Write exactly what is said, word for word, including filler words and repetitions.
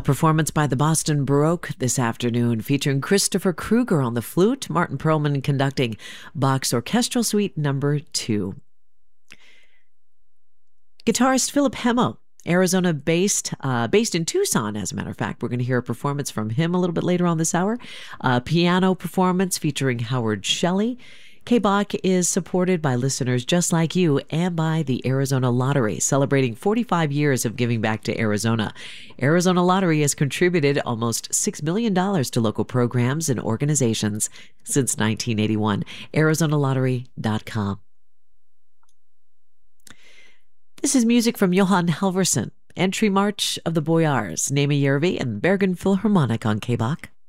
A performance by the Boston Baroque this afternoon featuring Christopher Kruger on the flute, Martin Perlman conducting Bach's Orchestral Suite number two. Guitarist Philip Hemo, Arizona-based, uh, based in Tucson, as a matter of fact. We're going to hear a performance from him a little bit later on this hour. A piano performance featuring Howard Shelley. K-Bach is supported by listeners just like you and by the Arizona Lottery, celebrating forty-five years of giving back to Arizona. Arizona Lottery has contributed almost six million dollars to local programs and organizations since nineteen eighty-one. Arizona Lottery dot com. This is music from Johann Halvorsen, Entry March of the Boyars, Nema Järvi, and Bergen Philharmonic on K-Bach.